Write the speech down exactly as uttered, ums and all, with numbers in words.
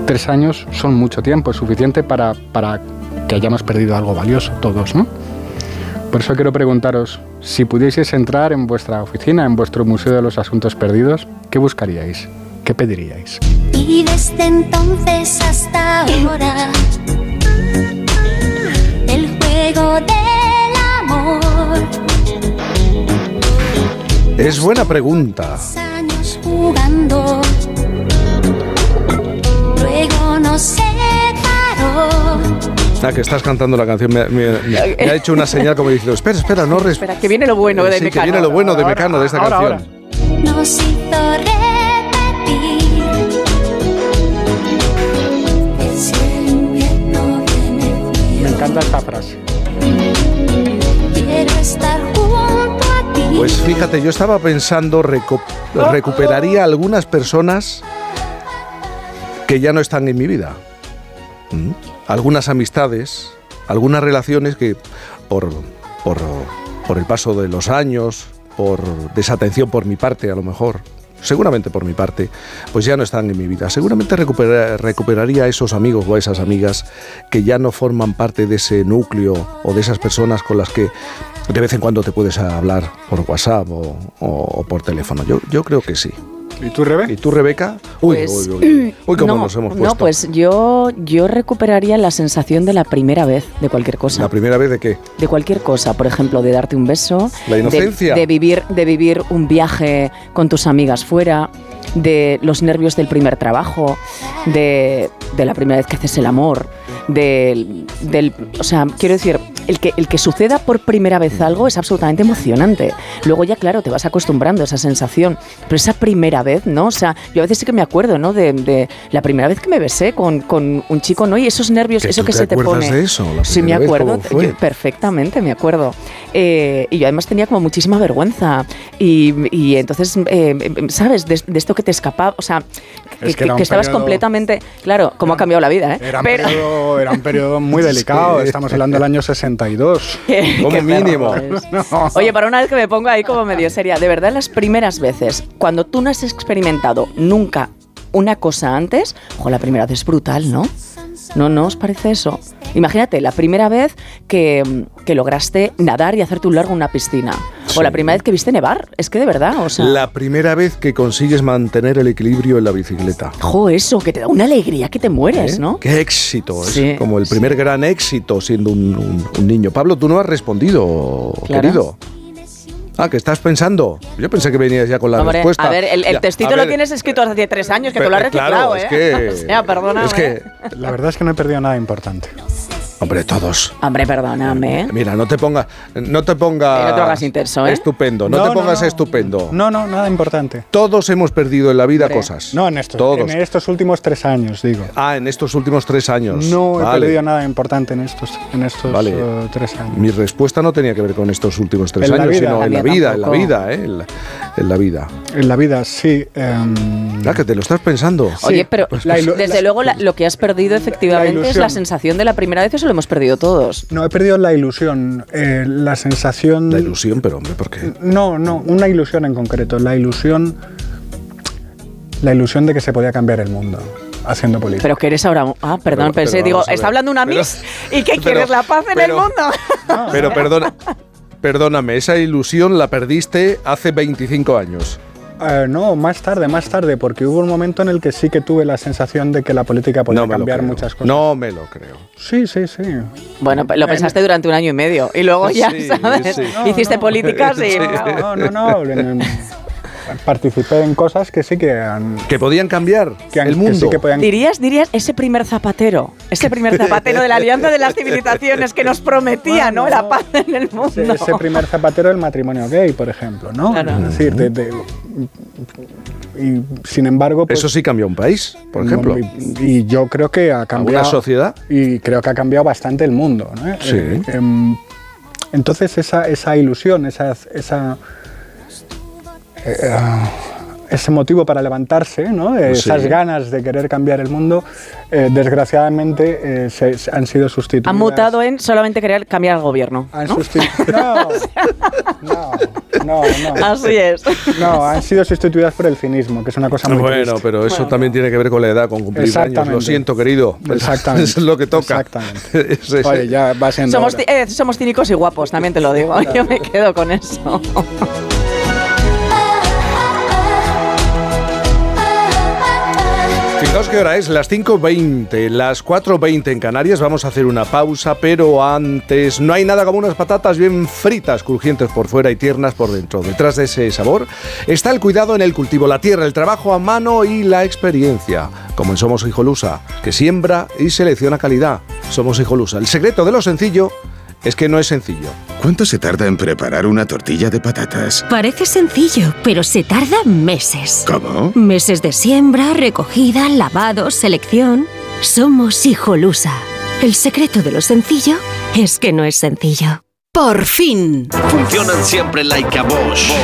Tres años son mucho tiempo, es suficiente para, para que hayamos perdido algo valioso todos, ¿no? Por eso quiero preguntaros, si pudieseis entrar en vuestra oficina, en vuestro Museo de los Asuntos Perdidos, ¿qué buscaríais? ¿Qué pediríais? Y desde entonces hasta ahora, el juego del amor. Es buena pregunta. Años jugando, luego nos separó. Ah, que estás cantando la canción. Me, me, me, me ha hecho una señal como diciendo, espera, espera, no respeto. Espera, que viene lo bueno de sí, Mecano. Que viene lo bueno de Ahora, Mecano, de esta ahora, canción. ahora. Nos hizo repetir el cielo invierno de Me encanta esta frase. quiero estar junto a ti. Pues fíjate, yo estaba pensando, recu recuperaría algunas personas que ya no están en mi vida. ¿Mm? Algunas amistades, algunas relaciones que por, por, por el paso de los años, por desatención por mi parte a lo mejor, seguramente por mi parte, pues ya no están en mi vida. Seguramente recuperar, recuperaría a esos amigos o a esas amigas que ya no forman parte de ese núcleo o de esas personas con las que de vez en cuando te puedes hablar por WhatsApp o, o, o por teléfono. Yo, yo creo que sí. ¿Y tú, Rebe? ¿Y tú, Rebeca? Uy, Pues, uy, uy, uy. Uy, cómo no, nos hemos puesto. No, pues yo, yo recuperaría la sensación de la primera vez de cualquier cosa. ¿La primera vez de qué? De cualquier cosa, por ejemplo, de darte un beso. La inocencia. De, de, vivir, de vivir un viaje con tus amigas fuera, de los nervios del primer trabajo, de, de la primera vez que haces el amor, del, del, o sea, quiero decir, el que, el que suceda por primera vez algo es absolutamente emocionante. Luego ya, claro, te vas acostumbrando a esa sensación, pero esa primera vez, ¿no? O sea, yo a veces sí que me acuerdo, ¿no? De, de la primera vez que me besé con, con un chico, ¿no? Y esos nervios, ¿Que eso tú que te se te acuerdas pone. de eso? ¿La Sí, me primera vez acuerdo, cómo fue? yo perfectamente, me acuerdo. Eh, y yo además tenía como muchísima vergüenza. Y, y entonces, eh, ¿sabes? De, de esto que te escapaba, o sea, que, Es que que, era un que estabas periodo- completamente. Claro, cómo ha cambiado la vida, ¿eh? Era un, Pero- periodo, era un periodo muy delicado, Sí. estamos hablando del año sesenta y dos. Qué- Como qué mínimo. perro es. No. Oye, para una vez que me pongo ahí como medio seria, de verdad las primeras veces, cuando tú no has experimentado nunca una cosa antes, ojo, la primera vez es brutal, ¿no? ¿No, no os parece eso? Imagínate, la primera vez que, que lograste nadar y hacerte un largo en una piscina. Sí. O la primera vez que viste nevar. Es que de verdad, o sea... La primera vez que consigues mantener el equilibrio en la bicicleta. Jo, eso, que te da una alegría que te mueres, ¿Eh? ¿no? Qué éxito, es Sí, como el primer gran éxito siendo un, un- un niño. Pablo, tú no has respondido, Claro. querido. Ah, ¿qué estás pensando? Yo pensé que venías ya con la Hombre, respuesta. a ver, el, el Ya, textito a lo ver, tienes escrito hace tres años, que pero, tú lo has claro, reciclado, es ¿eh? que, O sea, perdóname. es que, La verdad es que no he perdido nada importante. hombre, todos. Hombre, perdóname, ¿eh? Mira, no te pongas, no te pongas, Eh, no te pongas intenso, ¿eh? estupendo, no, te pongas estupendo. No, no, nada importante. Todos hemos perdido en la vida Hombre. cosas. No, en estos, Todos. en estos últimos tres años, digo. Ah, en estos últimos tres años. No he Vale. perdido nada importante en estos, en estos Vale. eh, tres años. Mi respuesta no tenía que ver con estos últimos tres En la años, vida. sino en la La mía vida, en la tampoco. vida, ¿eh? En la, en la vida. En la vida, sí. em, Ah, que te lo estás pensando. Oye, Sí, pero pues la ilu- desde la- luego la- lo que has perdido efectivamente es ilusión. la sensación de la primera vez, eso lo hemos perdido todos. No, he perdido la ilusión, eh, la sensación... La ilusión, pero hombre, ¿por qué? No, no, una ilusión en concreto. La ilusión... La ilusión de que se podía cambiar el mundo haciendo política. Pero que eres ahora... Ah, perdón, Pero- pensé, pero digo, vamos a ver. está hablando una Pero- Miss y que pero- quieres la paz en el pero- mundo. Pero perdona, perdóname, esa ilusión la perdiste hace veinticinco años. Eh, no, más tarde, más tarde, porque hubo un momento en el que sí que tuve la sensación de que la política podía No me lo cambiar creo. muchas cosas. No me lo creo. Sí, sí, sí. Bueno, lo pensaste durante un año y medio y luego ya, Sí, ¿sabes? sí. No, Hiciste no. políticas y... Sí. No, no, no. en- en- participé en cosas que sí que han... Que podían cambiar Que han- el que mundo. sí que podían- Dirías, dirías, ese primer zapatero, ese primer zapatero de la Alianza de las Civilizaciones que nos prometía, ¿no? Bueno, La paz en el mundo. ese, ese primer zapatero del matrimonio gay, por ejemplo, ¿no? Claro. Es decir, de, de- y sin embargo, pues, Eso sí cambió un país, por ejemplo. Y, y yo creo que ha cambiado. ¿Una sociedad? Y creo que ha cambiado bastante el mundo, ¿no? Sí. Eh, em, entonces esa, esa ilusión, esa, esa eh, ah, ese motivo para levantarse, ¿no? Eh, Sí. esas ganas de querer cambiar el mundo, eh, desgraciadamente eh, se, se han sido sustituidas. Han mutado en solamente querer cambiar el gobierno. Han ¿no? sustitu- no, no, no, no. Así es. No, han sido sustituidas por el cinismo, que es una cosa muy Bueno, triste. pero eso Bueno. también tiene que ver con la edad, con cumplir años. Exactamente. Lo siento, querido. Exactamente. Eso es lo que toca. Exactamente. Es- es- Oye, ya va siendo Somos, hora. ci- eh, somos cínicos y guapos, también te lo digo. Yo me quedo con eso. Fijaos qué hora es, las cinco veinte, las cuatro veinte en Canarias. Vamos a hacer una pausa, pero antes no hay nada como unas patatas bien fritas, crujientes por fuera y tiernas por dentro. Detrás de ese sabor está el cuidado en el cultivo, la tierra, el trabajo a mano y la experiencia. Como en Somos Hijolusa, que siembra y selecciona calidad. Somos Hijolusa. El secreto de lo sencillo es que no es sencillo. ¿Cuánto se tarda en preparar una tortilla de patatas? Parece sencillo, pero se tarda meses. ¿Cómo? Meses de siembra, recogida, lavado, selección. Somos Hijolusa. El secreto de lo sencillo es que no es sencillo. Por fin. Funcionan siempre like a Bosch.